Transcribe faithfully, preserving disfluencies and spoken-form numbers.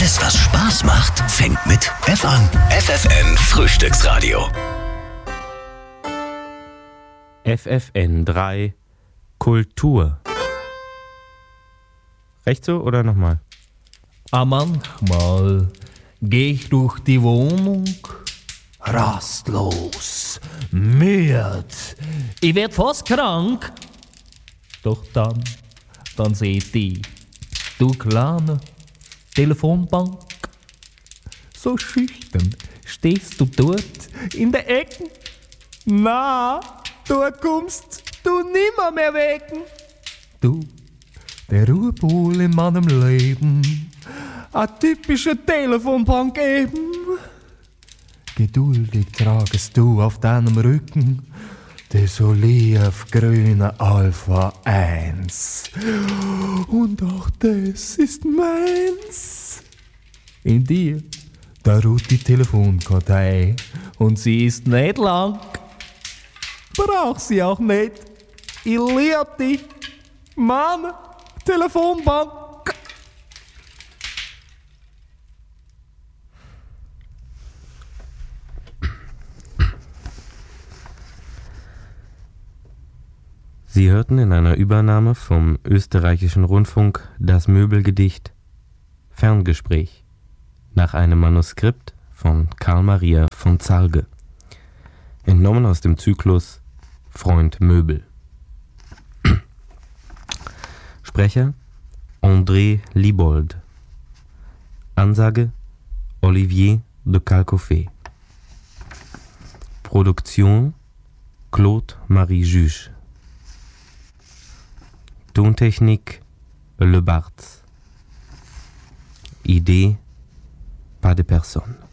Alles, was Spaß macht, fängt mit F an. F F N Frühstücksradio. F F N drei Kultur. Recht so oder nochmal? Ah, manchmal geh ich durch die Wohnung, rastlos, müde. Ich werd fast krank. Doch dann, dann seht ich, du kleine Telefonbank. So schüchtern stehst du dort in der Ecke. Na, du kommst du nimmer mehr weg. Du, der Ruhepol in meinem Leben, a typische Telefonbank eben. Geduldig tragst du auf deinem Rücken das olivgrüne Alpha eins. Und auch das ist meins. In dir, da ruht die Telefonkartei und sie ist nicht lang. Brauch sie auch nicht. Ich lieb dich, Mann. Telefonbank. Sie hörten in einer Übernahme vom österreichischen Rundfunk das Möbelgedicht Ferngespräch nach einem Manuskript von Karl Maria von Zarge, entnommen aus dem Zyklus Freund Möbel. Sprecher André Liebold. Ansage Olivier de Calcofé. Produktion Claude Marie Juge. Tontechnik Le Barthes. Idée Pas de personne.